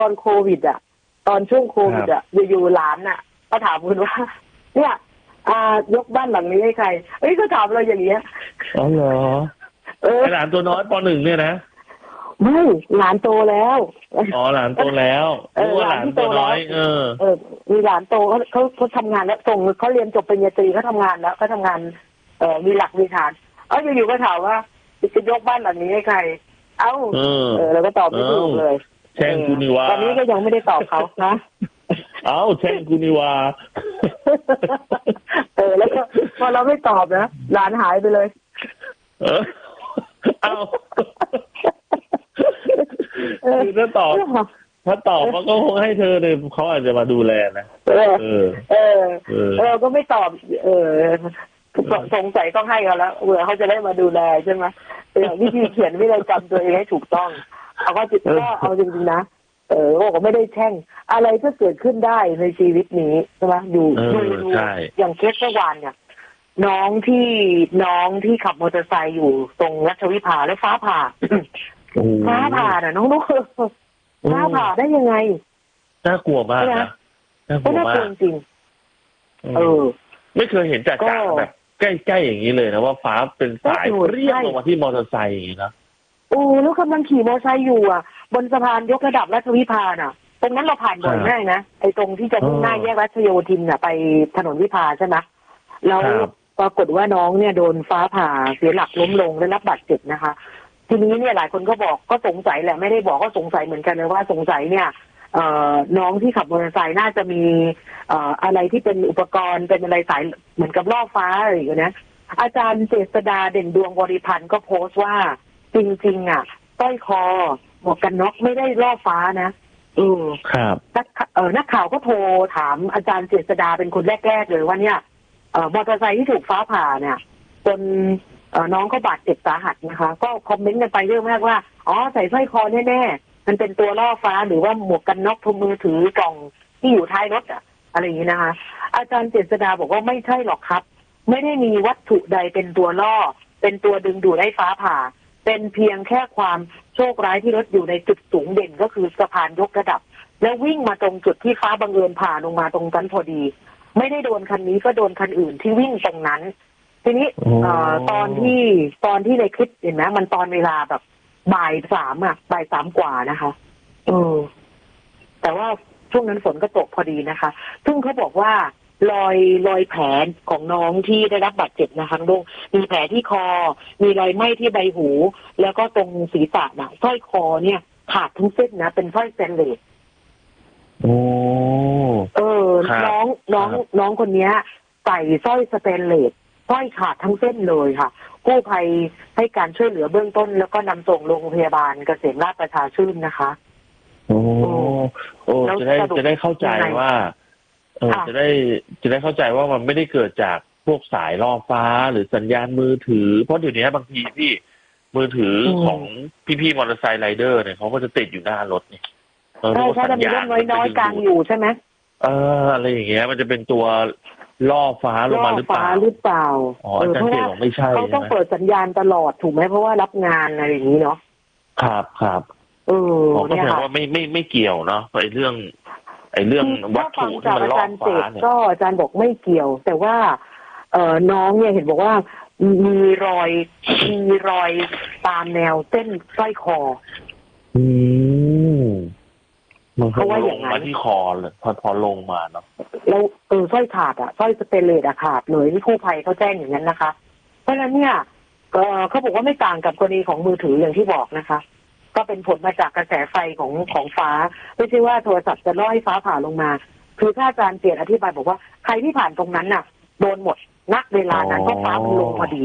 ตอนโควิดอ่ะตอนช่วงโควิดอ่ะอยู่ๆหลานอ่ะก็ถามคุณว่าเนี่ยยกบ้านหลังนี้ให้ใครก็ถามเราอย่างเงี้ยอ๋อเหรอหลานตัวน้อยป.1เนี่ยนะไม่หลานโตแล้วอ๋อหลานโตแล้วหลานที่โตแล้วมีหลานโตเขาทำงานแล้วส่งเขาเรียนจบปริญญาตรีเขาทำงานแล้วเขาทำงานมีหลักมีฐานอยู่ๆก็ถามว่าจะยกบ้านหลังนี้ให้ใครแล้วก็ตอบไม่ถูกเลยแช่งกูนิวาตอนนี้ก็ยังไม่ได้ตอบเขานะแช่งกูนิวาแล้วก็พอเราไม่ตอบนะหลานหายไปเลยคือถ้าตอบมันก็คงให้เธอเนี่ยเขาอาจจะมาดูแลนะก็ไม่ตอบสงสัยต้องให้เขาแล้วเผื่อเขาจะได้มาดูแลใช่ไหมวิธีเขียนวินัยกรรมตัวเองให้ถูกต้องเขาก็เอาจริงๆนะก็ไม่ได้แช่งอะไรก็เกิดขึ้นได้ในชีวิตนี้ใช่ไหมดูอย่างเคสเมื่อวานเนี่ยน้องที่ขับมอเตอร์ไซค์อยู่ตรงรัชวิภาแล้วฟ้าผ่าน่ะน้องลูกฟ้าผ่าได้ยังไงน่ากลัวมากนะน่ากลัวมากจริงไม่เคยเห็นจัดแบบใกล้ๆอย่างนี้เลยนะว่าฟ้าเป็นสายเรียบลงมาที่มอเตอร์ไซค์อย่างนี้นะแล้วกำลังขี่มอเตอร์ไซค์อยู่บนสะพานยกระดับรัชวิภาน่ะตรงนั้นเราผ่านบ่อยมากนะไอ้ตรงที่จะมุ่งหน้าแยกรัชโยธินน่ะไปถนนวิภาใช่ไหมแล้วปรากฏว่าน้องเนี่ยโดนฟ้าผ่าเสียหลักล้มลงได้รับบาดเจ็บนะคะทีนี้เนี่ยหลายคนก็สงสัยแหละไม่ได้บอกก็สงสัยเหมือนกันเลยว่าสงสัยเนี่ยน้องที่ขับมอเตอร์ไซค์น่าจะมีอะไรที่เป็นอุปกรณ์เป็นอะไรสายเหมือนกับล่อฟ้าอะไรอย่างเงี้ยอาจารย์เจษฎาเด่นดวงบริพันธ์ก็โพสต์ว่าจริงๆสร้อยคอหมวกกันน็อกไม่ได้ล่อฟ้านะครับนักข่าวก็โทรถามอาจารย์เจษฎาเป็นคนแรกๆเลยว่าเนี่ยมอเตอร์ไซค์ที่ถูกฟ้าผ่าเนี่ยจนน้องก็บาดเจ็บสาหัสนะคะก็คอมเมนต์กันไปเยอะมากว่าใส่สร้อยคอแน่ๆมันเป็นตัวล่อฟ้าหรือว่าหมวกกันน็อกทุกมือถือกล่องที่อยู่ท้ายรถอะไรอย่างนี้นะคะอาจารย์เจษฎาบอกว่าไม่ใช่หรอกครับไม่ได้มีวัตถุใดเป็นตัวล่อเป็นตัวดึงดูดให้ฟ้าผ่าเป็นเพียงแค่ความโชคร้ายที่รถอยู่ในจุดสูงเด่นก็คือสะพานยกระดับแล้ววิ่งมาตรงจุดที่ฟ้าบังเอิญผ่าลงมาตรงนั้นพอดีไม่ได้โดนคันนี้ก็โดนคันอื่นที่วิ่งตรงนั้นทีนี้ตอนที่ในคลิปเห็นไหมมันตอนเวลาแบบบ่ายสามกว่านะคะแต่ว่าช่วงนั้นฝนก็ตกพอดีนะคะซึ่งเขาบอกว่ารอยแผลของน้องที่ได้รับบาดเจ็บนะคะลุงมีแผลที่คอมีรอยไหม้ที่ใบหูแล้วก็ตรงศีรษะน่ะสร้อยคอเนี่ยขาดทั้งเส้นนะเป็นสร้อยสแตนเลสน้องคนนี้ใส่สร้อยสแตนเลสสร้อยขาดทั้งเส้นเลยค่ะกู้ภัยให้การช่วยเหลือเบื้องต้นแล้วก็นำส่งโรงพยาบาลเกษมราชประชาชื่นนะคะจะได้เข้าใจว่าจะได้เข้าใจว่ามันไม่ได้เกิดจากพวกสายล่อฟ้าหรือสัญญาณมือถือเพราะเดี๋ยวนี้บางทีที่มือถือของพี่มอเตอร์ไซค์ไรเดอร์เนี่ยเขาก็จะติดอยู่หน้ารถเนี่ยใช่จะมีเรื่องน้อยๆกลางอยู่ใช่ไหมอะไรอย่างเงี้ยมันจะเป็นตัวล่อฟ้าลงมาหรือเปล่าอาจารย์เจษบอกไม่ใช่เขาต้องเปิดสัญญาณตลอดถูกไหมเพราะว่ารับงานอะไรอย่างนี้เนาะครับก็แสดงว่าไม่เกี่ยวเนาะไอ้เรื่องวัตถุที่มันล่อฟ้าเนี่ยก็อาจารย์บอกไม่เกี่ยวแต่ว่าน้องเนี่ยเห็นบอกว่ามีรอยตามแนวเส้นสร้อยคอมันเขาว่าอย่างนั้นมาที่คอเลยพอลงมาเนาะแล้วสร้อยขาดสร้อยสเตนเลสขาดเลยที่กู้ภัยเขาแจ้งอย่างนั้นนะคะเพราะฉะนั้นเนี่ยเขาบอกว่าไม่ต่างกับกรณีของมือถืออย่างที่บอกนะคะก็เป็นผลมาจากกระแสไฟของฟ้าไม่ใช่ว่าโทรศัพท์จะล่อให้ฟ้าผ่าลงมาคือถ้าอาจารย์เปลี่ยนอธิบายบอกว่าใครที่ผ่านตรงนั้นน่ะโดนหมดณเวลานั้นเพราะฟ้ามันลงพอดี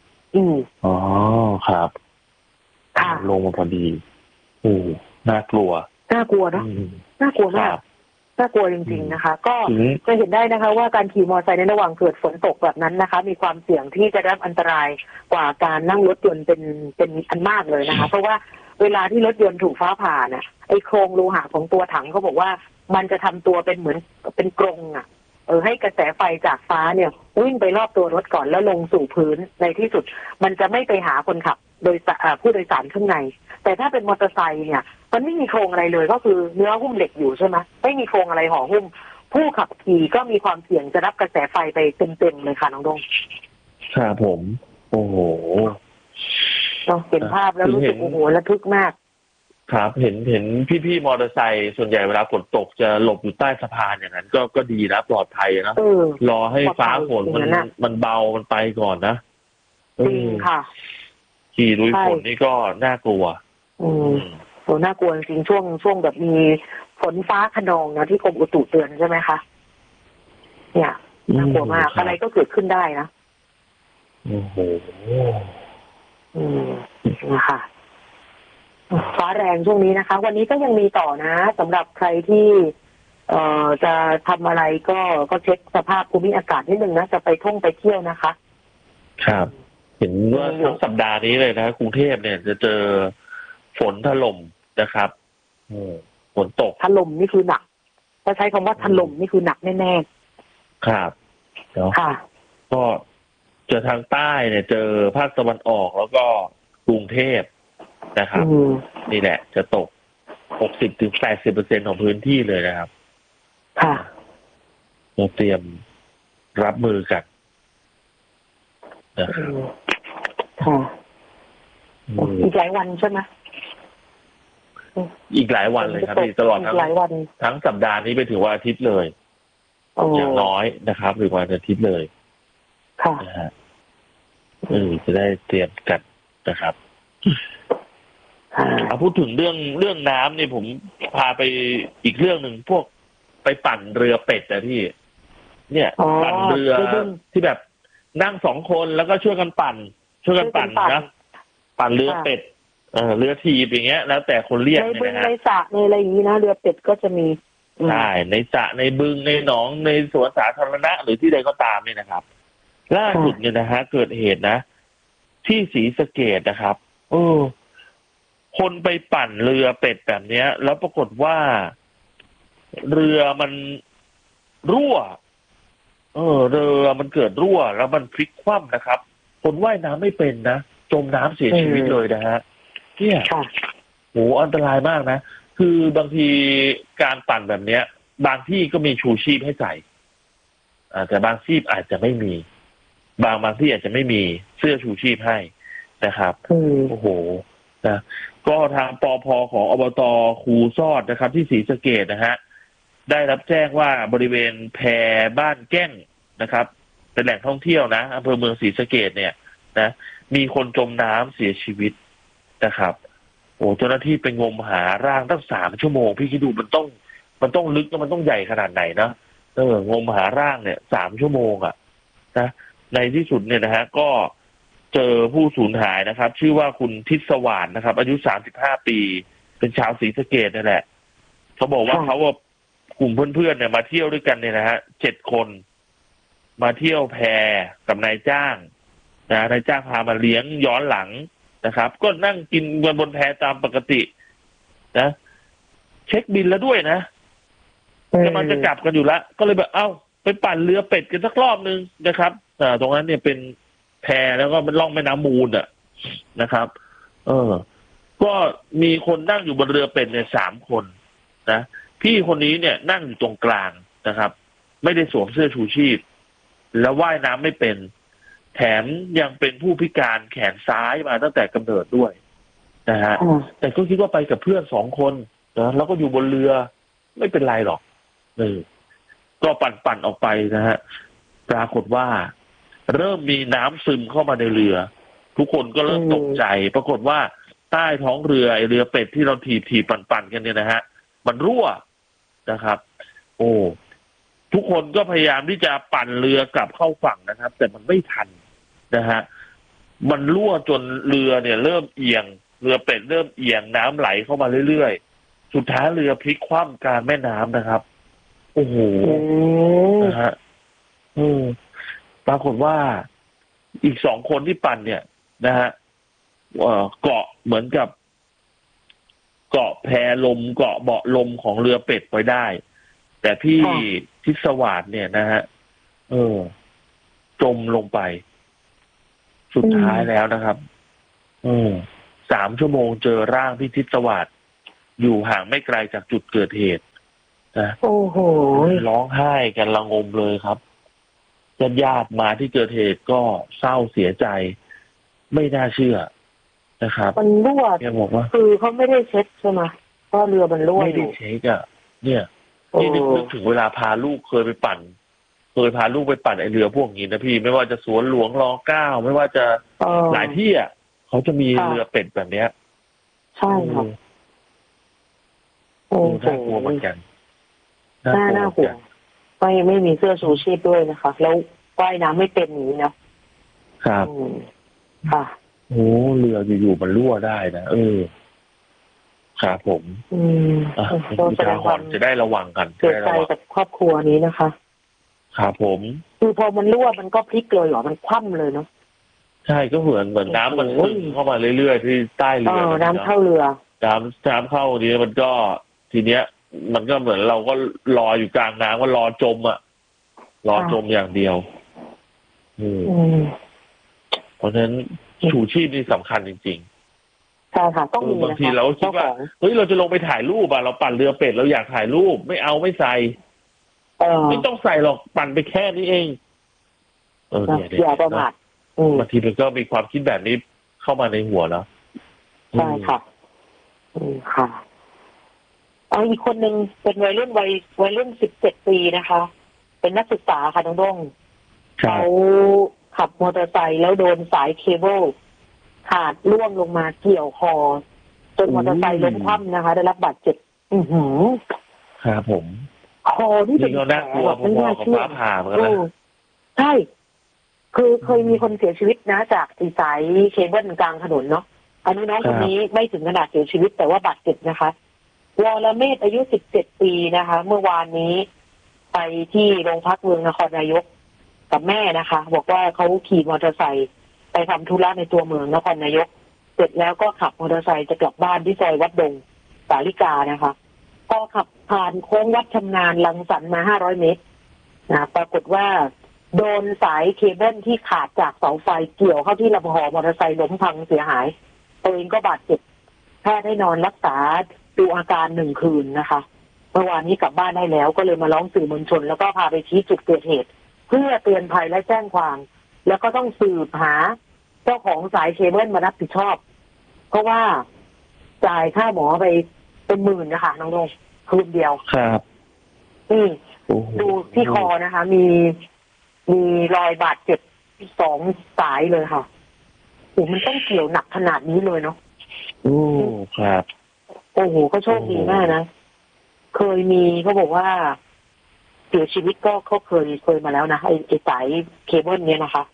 ครับลงมาพอดีน่ากลัวนะน่ากลัวมากน่ากลัวจริงๆนะคะก็จะเห็นได้นะคะว่าการขี่มอเตอร์ไซค์ในระหว่างเกิดฝนตกแบบนั้นนะคะมีความเสี่ยงที่จะได้รับอันตรายกว่าการนั่งรถยนต์เป็นอันมากเลยนะคะเพราะว่าเวลาที่รถยนต์ถูกฟ้าผ่าเนี่ยไอ้โครงโลหะของตัวถังเขาบอกว่ามันจะทำตัวเป็นเหมือนเป็นกรงให้กระแสไฟจากฟ้าเนี่ยวิ่งไปรอบตัวรถก่อนแล้วลงสู่พื้นในที่สุดมันจะไม่ไปหาคนขับโดยผู้โดยสารข้างในแต่ถ้าเป็นมอเตอร์ไซค์เนี่ยมันไม่มีโครงอะไรเลยก็คือเนื้อหุ้มเหล็กอยู่ใช่ไหมไม่มีโครงอะไรห่อหุ้มผู้ขับขี่ก็มีความเสี่ยงจะรับกระแสไฟไปเต็มๆเลยค่ะน้องดงครับผมโอ้โหเราเห็นภาพแล้วรู้สึกโอ้โหระทึกมากครับเห็นพี่มอเตอร์ไซค์ส่วนใหญ่เวลาฝนตกจะหลบอยู่ใต้สะพานอย่างนั้นก็ดีนะปลอดภัยนะรอให้ฟ้าฝนมันเบามันไปก่อนนะจริงค่ะขี่ลุยฝนนี่ก็น่ากลัวโหน่ากลัวจริงช่วงแบบมีฝนฟ้าคะนองนะที่กรมอุตุเตือนใช่ไหมคะเนี่ยน่ากลัวมากอะไรก็เกิดขึ้นได้นะโอ้โหนะคะฟ้าแรงช่วงนี้นะคะ วันนี้ก็ยังมีต่อนะสำหรับใครที่จะทำอะไรก็เช็คสภาพภูมิอากาศนิดนึงนะจะไปท่องไปเที่ยวนะคะครับเห็นว่าทั้งสัปดาห์นี้เลยนะกรุงเทพเนี่ยจะเจอฝนถล่มนะครับฝนตกถล่มนี่คือหนักถ้าใช้คำว่าถล่มนี่คือหนักแน่ๆครับเนาะก็เจอทางใต้เนี่ยเจอภาคตะวันออกแล้วก็กรุงเทพนะครับนี่แหละจะตก 60-80% ของพื้นที่เลยนะครับค่ะเราเตรียมรับมือกันนะครับค่ะอีกหลายวันใช่ไหมอีกหลายวันเลยครับตลอดทั้งสัปดาห์นี้ไปถึงวันอาทิตย์เลยอย่างน้อยนะครับหรือวันอาทิตย์เลยค่ะนะฮะจะได้เตรียมกันนะครับพูดถึงเรื่องน้ำเนี่ยผมพาไปอีกเรื่องหนึ่งพวกไปปั่นเรือเป็ดนะพี่เนี่ยปั่นเรือที่แบบนั่ง2 คนแล้วก็ช่วยกันปั่นนะปั่นเรือเป็ดเรือทีบอย่างเงี้ยแล้วแต่คนเรียกเนี่ยนะฮะในสระในอะไรอย่างนี้นะเรือเป็ดก็จะมีใช่ในสระในบึงในหนองในสวนสาธารณะหรือที่ใดก็ตามเนี่ยนะครับล่าสุดเนี่ยนะฮะเกิดเหตุนะที่ศรีสะเกษนะครับคนไปปั่นเรือเป็ดแบบเนี้ยแล้วปรากฏว่าเรือมันรั่วเรือมันเกิดรั่วแล้วมันพลิกคว่ำนะครับคนว่ายน้ำไม่เป็นนะจมน้ำเสียชีวิตเลยนะฮะเนี่ยโหอันตรายมากนะคือบางทีการปั่นแบบเนี้ยบางที่ก็มีชูชีพให้ใส่แต่บางที่อาจจะไม่มีบางที่อาจจะไม่มีเสื้อชูชีพให้นะครับโอ้โหนะก็ทางปภ.ของอบต.คูซอดนะครับที่ศรีสะเกษนะฮะได้รับแจ้งว่าบริเวณแพบ้านแก้งนะครับเป็นแหล่งท่องเที่ยวนะอำเภอเมืองศรีสะเกษเนี่ยนะมีคนจมน้ำเสียชีวิตนะครับโอ้เจ้าหน้าที่ไปงมหาร่างตั้ง3 ชั่วโมงพี่คิดดูมันต้องลึกแล้วมันต้องใหญ่ขนาดไหนนะงมหาร่างเนี่ย3 ชั่วโมงนะในที่สุดเนี่ยนะฮะก็เจอผู้สูญหายนะครับชื่อว่าคุณทิศสว่านนะครับอายุ35 ปีเป็นชาวศรีสะเกษนั่นแหละเขาบอกว่าเขาว่ากลุ่มเพื่อนๆเนี่ยมาเที่ยวด้วยกันเนี่ยนะฮะ7 คนมาเที่ยวแพกับนายจ้างนะนายจ้างพามาเลี้ยงย้อนหลังนะครับก็นั่งกินบนแพตามปกตินะเช็คบิลแล้วด้วยนะมันจะกลับกันอยู่แล้วก็เลยแบบไปปั่นเรือเป็ดกันสักรอบนึงนะครับตรงนั้นเนี่ยเป็นแพแล้วก็เป็นล่องแม่น้ำมูลนะครับก็มีคนนั่งอยู่บนเรือเป็ดเนี่ย3 คนนะพี่คนนี้เนี่ยนั่งอยู่ตรงกลางนะครับไม่ได้สวมเสื้อชูชีพแล้วว่ายน้ำไม่เป็นแถมยังเป็นผู้พิการแขนซ้ายมาตั้งแต่กำเนิดด้วยนะฮะแต่ก็คิดว่าไปกับเพื่อน2 คนนะแล้วก็อยู่บนเรือไม่เป็นไรหรอกก็ปั่นออกไปนะฮะปรากฏว่าเริ่มมีน้ำซึมเข้ามาในเรือทุกคนก็เริ่มตกใจปรากฏว่าใต้ท้องเรือเรือเป็ดที่เราถีบปั่นกันเนี่ยนะฮะมันรั่วนะครับทุกคนก็พยายามที่จะปั่นเรือกลับเข้าฝั่งนะครับแต่มันไม่ทันนะฮะมันรั่วจนเรือเนี่ยเริ่มเอียงเรือเป็ดเริ่มเอียงน้ำไหลเข้ามาเรื่อยๆสุดท้ายเรือพลิกคว่ำกลางแม่น้ำนะครับโอ้โหนะฮะปรากฏว่าอีก2 คนที่ปั่นเนี่ยนะฮะเกาะเหมือนกับเกาะแพลมเกาะเบาะลมของเรือเป็ดไว้ได้แต่พี่ทิศสวัสดิ์เนี่ยนะฮะจมลงไปสุดท้ายแล้วนะครับ3 ชั่วโมงเจอร่างพี่ทิศสวัสดิ์อยู่ห่างไม่ไกลจากจุดเกิดเหตุนะโอ้โหร้องไห้กันระงมเลยครับญาติมาที่เกิดเหตุก็เศร้าเสียใจไม่น่าเชื่อนะครับมันรั่วแกบอกว่าคือเขาไม่ได้เช็คใช่ไหมเพราะเรือมันรั่วไม่อได้ยู่เช็คอ่ะเนี่ยนี่นึกถึงเวลาพาลูกเคยไปปั่นไอเรือพวกนี้นะพี่ไม่ว่าจะสวนหลวงร.9ไม่ว่าจะหลายที่อ่ะเขาจะมีเรือเป็ดแบบเนี้ยใช่ครับโอ้โหน่ากลัวเหมือนกันน่ากลัวไม่มีเสื้อชูชีพด้วยนะคะแล้วว่ายน้ำไม่เป็นอย่างนี้นะครับ ค่ะโอ้เรืออยู่ๆมันรั่วได้นะครับผมก็แสดงความจะได้ระวังกันเสียใจกับครอบครัวนี้นะคะครับผมคือพอมันรั่วมันก็พลิกเลยเหรอมันคว่ำเลยเนาะใช่ก็เหมือนน้ำมันซึมเข้ามาเรื่อยๆที่ใต้เรือน้ำเข้าเรือน้ำเข้านี้มันก็ทีเนี้ย มันก็เหมือนเราก็รออยู่กลางน้ำก็รอจมรอจมอย่างเดียวเพราะฉะนั้นชูชีพนี่สำคัญจริงๆใช่ค่ะต้องมีนะคะบางทีเราคิดว่าเฮ้ยเราจะลงไปถ่ายรูปเราปั่นเรือเป็ดเราอยากถ่ายรูปไม่เอาไม่ใส่ไม่ต้องใส่หรอกปั่นไปแค่นี้เองอย่าประมาทบางทีมันก็มีความคิดแบบนี้เข้ามาในหัวแล้วใช่ค่ะค่ะอีกคนนึงเป็นวัยรุ่น17 ปีนะคะ เป็นนักศึกษาค่ะน้องด้งเขาขับมอเตอร์ไซค์แล้วโดนสายเคเบิลขาดล่วงลงมาเกี่ยวคอจนมอเตอร์ไซค์ล้มคว่ำนะคะได้รับบาดเจ็บครับผมคอที่เป็นแผลแบบไม่น่าเชื่อใช่คือเคยมีคนเสียชีวิตนะจากสายเคเบิลกลางถนนเนาะอันนี้น้องคนนี้ไม่ถึงขนาดเสียชีวิตแต่ว่าบาดเจ็บนะคะวรเมธอายุ17 ปีนะคะเมื่อวานนี้ไปที่โรงพักเมืองนครนายกกับแม่นะคะบอกว่าเขาขี่มอเตอร์ไซค์ไปทำธุระในตัวเมืองนครนายกเสร็จแล้วก็ขับมอเตอร์ไซค์จะกลับบ้านที่ซอยวัดดงสาลิกานะคะพอขับผ่านโค้งวัดชำนาญลังสรรมา500 เมตรนะปรากฏว่าโดนสายเคเบิลที่ขาดจากเสาไฟเกี่ยวเข้าที่ลำคอมอเตอร์ไซค์ล้มพังเสียหายตัวเองก็บาดเจ็บแพทย์ให้นอนรักษาดูอาการ1 คืนนะคะเมื่อวานนี้กลับบ้านได้แล้วก็เลยมาร้องสื่อมวลชนแล้วก็พาไปชี้จุดเกิดเหตุเพื่อเตือนภัยและแจ้งความแล้วก็ต้องสืบหาเจ้าของสายเคเบิลมารับผิดชอบเพราะว่าจ่ายค่าหมอไปเป็นหมื่นนะคะน้องลงคืนเดียวครับดูที่คอนะคะ มีรอยบาดเจ็บ2 สายเลยค่ะโอ้มันต้องเกี่ยวหนักขนาดนี้เลยเนาะครับโอ้โหก็โชคดีมากนะเคยมีเขาบอกว่าเสียชีวิตก็เขาเคยมาแล้วนะไอ้สายเคเบิลเนี่ยนะคะ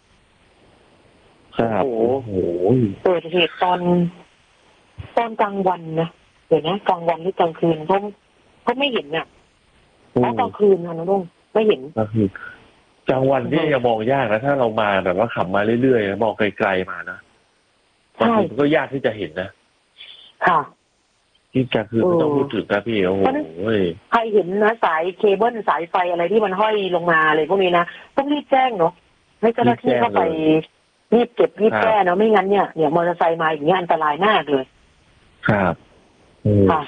ครับโอ้โหเกิดเหตุตอนกลางวันนะเดี๋ยวนะกลางวันหรือกลางคืนเขาไม่เห็นเนี่ยกลางคืนค่ะน้องลุงไม่เห็นกลางวันนี่ยังมองยากนะถ้าเรามาแบบว่าขับมาเรื่อยๆมองไกลๆมานะบางทีมันก็ยากที่จะเห็นนะค่ะที่กลางคืนไม่ต้องพูดถึงนะพี่โอ้โหใครเห็นนะสายเคเบิลสายไฟอะไรที่มันห้อยลงมาอะไรพวกนี้นะต้องรีบแจ้งเนาะให้เจ้าหน้าที่เข้าไปรีบเก็บรีบแก้เนาะไม่งั้นเนี่ยมอเตอร์ไซค์มาอย่างเงี้ยอันตรายมากเลยครับค่ะ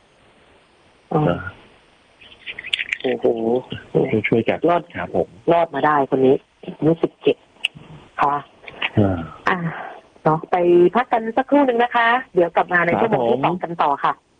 โอ้โหช่วยกันรอดครับผมรอดมาได้คนนี้อายุ17ค่ะเนาะไปพักกันสักครู่หนึ่งนะคะเดี๋ยวกลับมาในชั่วโมงที่2กันต่อค่ะ